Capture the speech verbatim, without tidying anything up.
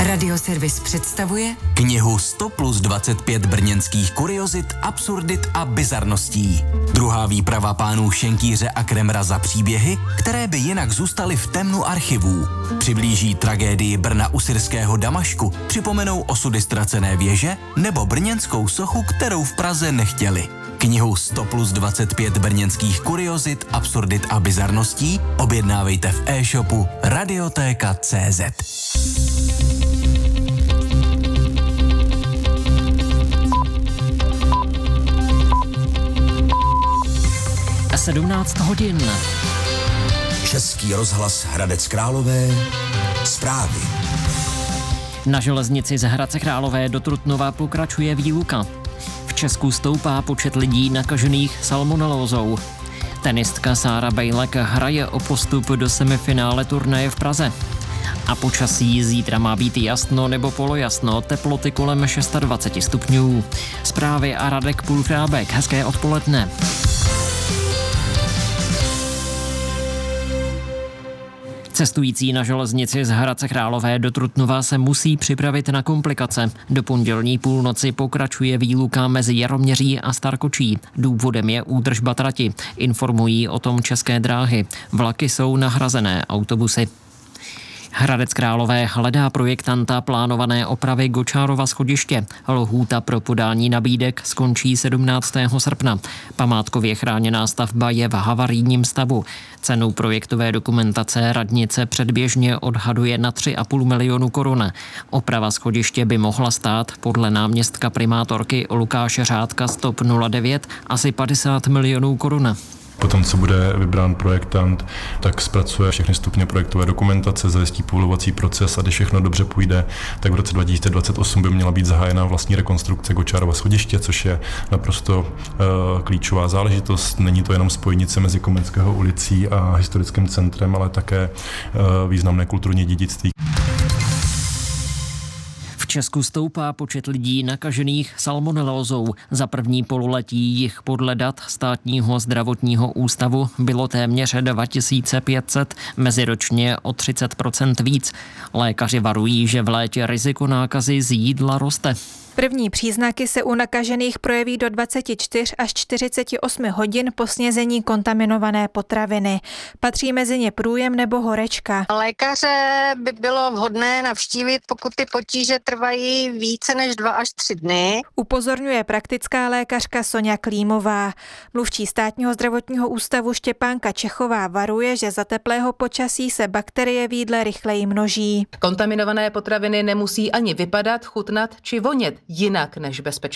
Radioservis představuje knihu sto plus dvacet pět brněnských kuriozit, absurdit a bizarností. Druhá výprava pánů Šenkýře a Kremra za příběhy, které by jinak zůstaly v temnu archivů. Přiblíží tragédii Brna u syrského Damašku, připomenou osudy ztracené věže nebo brněnskou sochu, kterou v Praze nechtěli. Knihu sto plus dvacet pět brněnských kuriozit, absurdit a bizarností objednávejte v e-shopu radiotéka tečka cé zet. sedmnáct hodin. Český rozhlas Hradec Králové. Zprávy. Na železnici z Hradce Králové do Trutnova pokračuje výluka. V Česku stoupá počet lidí nakažených salmonelózou. Tenistka Sára Bejlek hraje o postup do semifinále turnaje v Praze. A počasí zítra má být jasno nebo polojasno, teploty kolem dvacet šest stupňů. Zprávy a Radek Půlchrábek. Hezké odpoledne. Cestující na železnici z Hradce Králové do Trutnova se musí připravit na komplikace. Do pondělní půlnoci pokračuje výluka mezi Jaroměří a Starkočí. Důvodem je údržba trati. Informují o tom České dráhy. Vlaky jsou nahrazené autobusy. Hradec Králové hledá projektanta plánované opravy Gočárova schodiště. Lhůta pro podání nabídek skončí sedmnáctého srpna. Památkově chráněná stavba je v havarijním stavu. Cenu projektové dokumentace radnice předběžně odhaduje na tři a půl milionu korun. Oprava schodiště by mohla stát podle náměstka primátorky Lukáše Řádka z T O P nula devět asi padesát milionů korun. Potom, co bude vybrán projektant, tak zpracuje všechny stupně projektové dokumentace, zajistí povolovací proces a když všechno dobře půjde, tak v roce dva tisíce dvacet osm by měla být zahájena vlastní rekonstrukce Gočárova schodiště, což je naprosto uh, klíčová záležitost. Není to jenom spojnice mezi Komenského ulicí a historickým centrem, ale také uh, významné kulturní dědictví. V Česku stoupá počet lidí nakažených salmonelózou. Za první pololetí jich podle dat Státního zdravotního ústavu bylo téměř dva tisíce pět set, meziročně o třicet procent víc. Lékaři varují, že v létě riziko nákazy z jídla roste. První příznaky se u nakažených projeví do dvacet čtyři až čtyřicet osm hodin po snězení kontaminované potraviny. Patří mezi ně průjem nebo horečka. Lékaře by bylo vhodné navštívit, pokud ty potíže trvají více než dva až tři dny. Upozorňuje praktická lékařka Soňa Klímová. Mluvčí Státního zdravotního ústavu Štěpánka Čechová varuje, že za teplého počasí se bakterie v jídle rychleji množí. Kontaminované potraviny nemusí ani vypadat, chutnat či vonět jinak než bezpečně.